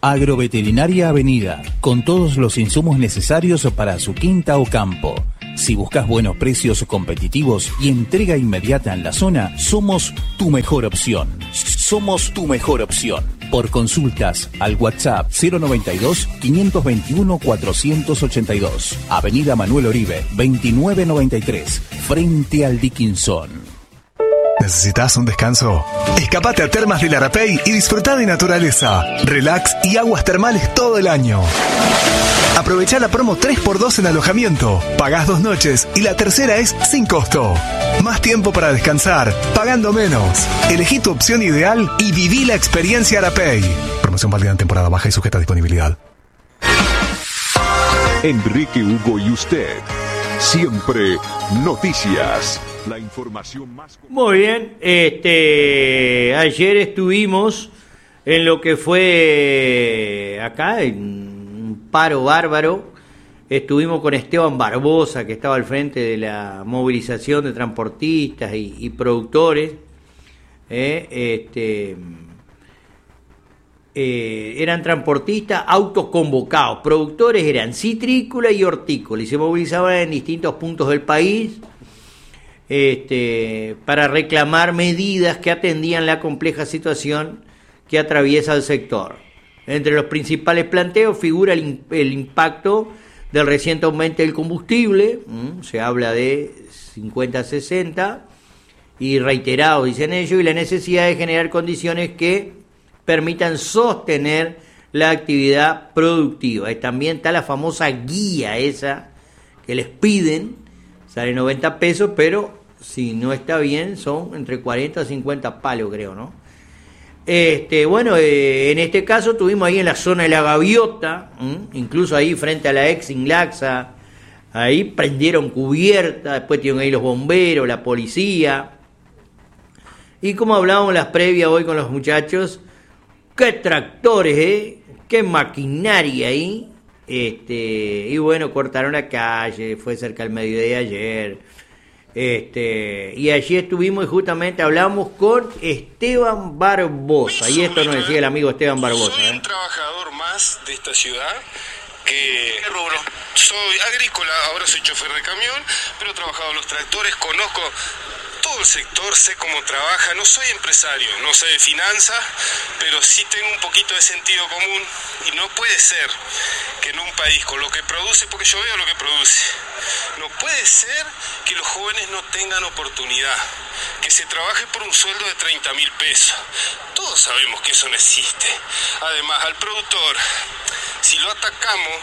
Agroveterinaria Avenida, con todos los insumos necesarios para su quinta o campo. Si buscas buenos precios competitivos y entrega inmediata en la zona, somos tu mejor opción. Somos tu mejor opción. Por consultas al WhatsApp 092-521-482. Avenida Manuel Oribe, 2993, frente al Dickinson. ¿Necesitas un descanso? Escapate a Termas del Arapey y disfruta de naturaleza, relax y aguas termales todo el año. Aprovecha la promo 3x2 en alojamiento. Pagás 2 noches y la tercera es sin costo. Más tiempo para descansar, pagando menos. Elegí tu opción ideal y viví la experiencia Arapey. Promoción válida en temporada baja y sujeta a disponibilidad. Enrique Hugo y usted. Siempre noticias. La información más... Muy bien, ayer estuvimos en lo que fue acá, en un paro bárbaro. Estuvimos con Esteban Barbosa, que estaba al frente de la movilización de transportistas y productores. Eran transportistas autoconvocados, productores eran citrícola y hortícola y se movilizaban en distintos puntos del país para reclamar medidas que atendían la compleja situación que atraviesa el sector. Entre los principales planteos figura el impacto del reciente aumento del combustible, se habla de 50-60, y reiterado dicen ellos, y la necesidad de generar condiciones que permitan sostener la actividad productiva. También está la famosa guía esa que les piden, sale 90 pesos, pero si no está bien son entre 40 y 50 palos, creo, ¿no? En este caso tuvimos ahí en la zona de la Gaviota, incluso ahí frente a la ex Inlaxa, ahí prendieron cubierta, después tienen ahí los bomberos, la policía, y como hablábamos en las previas hoy con los muchachos, qué tractores, qué maquinaria ahí, y bueno, cortaron la calle, fue cerca del mediodía de ayer, y allí estuvimos y justamente hablamos con Esteban Barbosa, y esto nos decía el amigo Esteban Barbosa. Soy un trabajador más de esta ciudad que soy agrícola, ahora soy chofer de camión, pero he trabajado en los tractores, conozco todo el sector, sé cómo trabaja, no soy empresario, no sé de finanzas, pero sí tengo un poquito de sentido común y no puede ser que en un país con lo que produce, porque yo veo lo que produce, no puede ser que los jóvenes no tengan oportunidad, que se trabaje por un sueldo de 30.000 pesos. Todos sabemos que eso no existe. Además, al productor, si lo atacamos,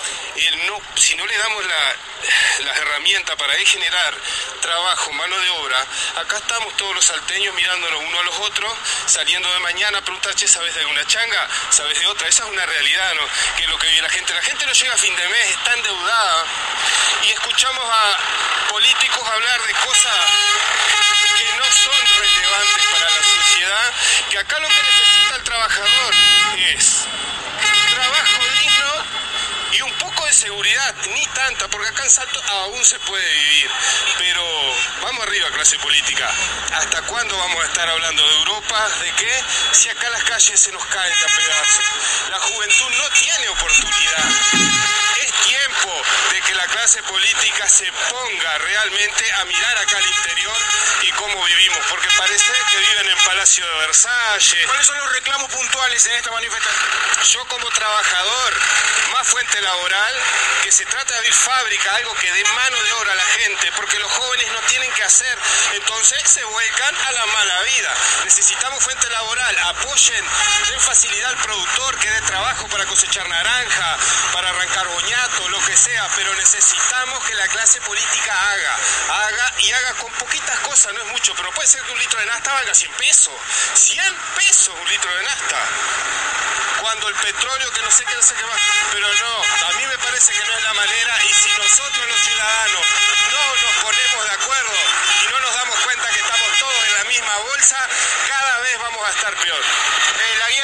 si no le damos las herramientas para él generar trabajo, mano de obra, acá estamos todos los salteños mirándonos uno a los otros, saliendo de mañana a preguntar, che, ¿sabes de alguna changa? ¿Sabes de otra? Esa es una realidad, ¿no? Que es lo que vive la gente. La gente no llega a fin de mes, está endeudada, y escuchamos a políticos hablar de cosas que no son relevantes para la sociedad, que acá lo que necesita el trabajador es trabajo digno y un poco de seguridad, ni tanta, porque acá en Salto aún se puede vivir, pero vamos arriba, clase política. ¿Hasta cuándo vamos a estar hablando de Europa? ¿De qué? Si acá las calles se nos caen a pedazos. La juventud no tiene oportunidad. Es tiempo de que la clase política se ponga realmente a mirar acá al interior y cómo vivimos, porque parece que viven en Palacio de Versalles. ¿Cuáles son los reclamos puntuales en esta manifestación? Yo como trabajador, más fuente laboral, que se trata de abrir fábrica, algo que dé mano de obra a la gente, porque los jóvenes no tienen que hacer, entonces se vuelcan a la mala vida. Necesitamos fuente laboral, apoyen, den facilidad al productor, que dé trabajo para cosechar naranja, para arrancar boñato, lo que sea, pero necesitamos que la clase política haga y haga con poquitas cosas, no es mucho, pero puede ser que un litro de nafta valga 100 pesos, 100 pesos un litro de nafta, cuando el petróleo que no sé qué más, pero no, a mí me parece que no es la manera, y si nosotros los ciudadanos no nos ponemos de acuerdo y no nos damos cuenta que estamos todos en la misma bolsa, cada vez vamos a estar peor. La guía electrónica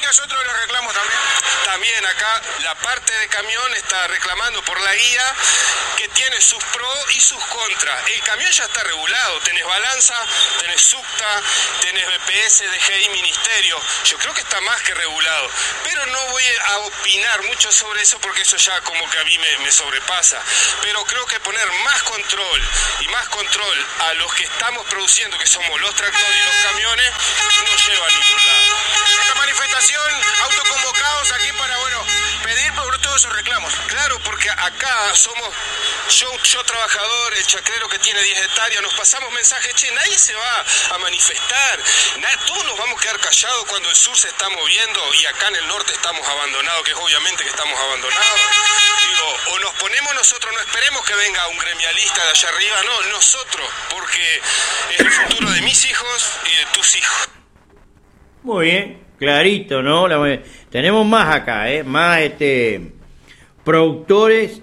es otro de los reclamos también. También acá la parte de camión está reclamando por la guía que tiene sus pros y sus contras. El camión ya está regulado, tenés balanza, tenés SUCTA, tenés BPS, DGI, Ministerio. Yo creo que está más que regulado, pero no voy a opinar mucho sobre eso porque eso ya como que a mí me sobrepasa. Pero creo que poner más control a los que estamos produciendo, que somos los tractores y los camiones, no lleva a ningún lado. Esta manifestación, autoconvocados aquí para, pedir por todos esos reclamos. Claro, porque acá somos, yo trabajador, el chacrero que tiene 10 hectáreas, nos pasamos mensajes, nadie se va a manifestar, todos nos vamos a quedar callados cuando el sur se está moviendo y acá en el norte estamos abandonados, que es obviamente que estamos abandonados. Digo, o nos ponemos nosotros, no esperemos que venga un gremialista de allá arriba, no, nosotros, porque es el futuro de mis hijos y de tus hijos. Muy bien, clarito, ¿no? Tenemos más acá, más productores,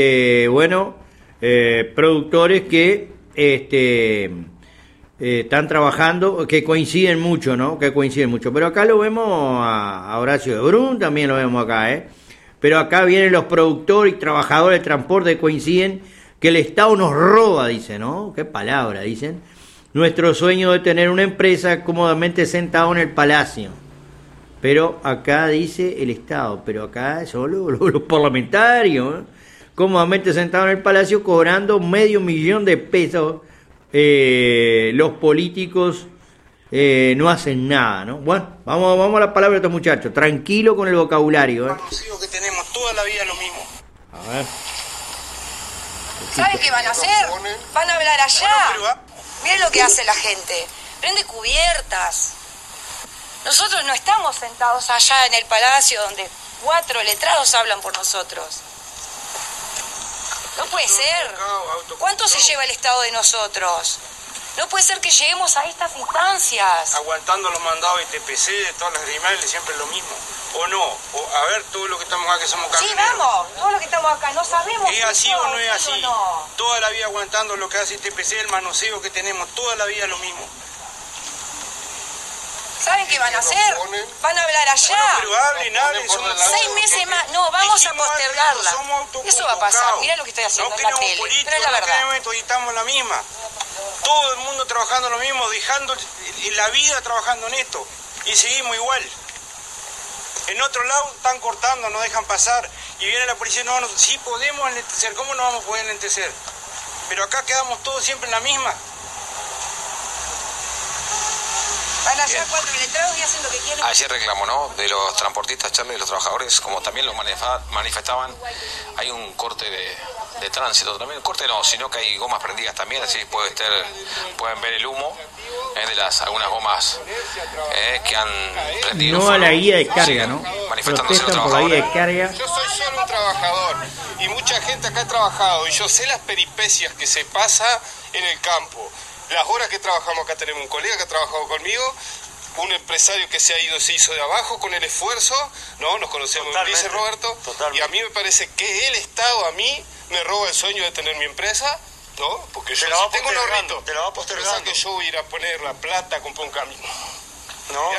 productores que están trabajando, que coinciden mucho, ¿no? Que coinciden mucho. Pero acá lo vemos a Horacio de Brun, también lo vemos acá, Pero acá vienen los productores y trabajadores de transporte que coinciden que el Estado nos roba, dicen, ¿no? Qué palabra, dicen. Nuestro sueño de tener una empresa cómodamente sentado en el palacio. Pero acá dice el Estado, pero acá solo los parlamentarios, cómodamente sentados en el palacio cobrando $500,000 de pesos. Los políticos no hacen nada, ¿no? Bueno, vamos a la palabra de estos muchachos. Tranquilo con el vocabulario. Conocido que tenemos toda la vida lo mismo. A ver. ¿Saben qué van a hacer? Van a hablar allá. Miren lo que hace la gente. Prende cubiertas. Nosotros no estamos sentados allá en el palacio donde 4 letrados hablan por nosotros. No puede ser. ¿Cuánto se lleva el Estado de nosotros? No puede ser que lleguemos a estas instancias. Aguantando los mandados de TPC, de todas las criminales, siempre lo mismo. ¿O no? A ver, todo lo que estamos acá, que somos camioneros. Sí, vamos, todo lo que estamos acá, no sabemos. ¿Es así o no es así? No. Toda la vida aguantando lo que hace TPC, el manoseo que tenemos, toda la vida lo mismo. ¿Saben qué van a hacer? Van a hablar allá. Pero hablen, 6 meses más. No, vamos a postergarla. Eso va a pasar. Mirá lo que estoy haciendo en la tele. Pero es la verdad. Y estamos la misma. Todo el mundo trabajando lo mismo, dejando la vida trabajando en esto. Y seguimos igual. En otro lado están cortando, no dejan pasar. Y viene la policía, no, sí podemos enlentecer. ¿Cómo no vamos a poder enlentecer? Pero acá quedamos todos siempre en la misma. Van allá 4 letrados y hacen lo que quieren. Ayer reclamo, ¿no? De los transportistas, Charlie, de los trabajadores, como también lo manifestaban, hay un corte de tránsito. También el corte no, sino que hay gomas prendidas también, así pueden ver el humo de algunas gomas que han prendido. No a la guía de carga, ¿no? Manifestándose los por la guía de trabajadores. carga. Yo soy solo un trabajador y mucha gente acá ha trabajado y yo sé las peripecias que se pasa en el campo. Las horas que trabajamos acá, tenemos un colega que ha trabajado conmigo, un empresario que se hizo de abajo con el esfuerzo, ¿no? Nos conocemos, dice Roberto, y a mí me parece que el Estado a mí me roba el sueño de tener mi empresa, ¿no? Porque yo tengo un ahorrito, te la va postergando. Pensá que yo voy a ir a poner la plata, comprar un camino, ¿no?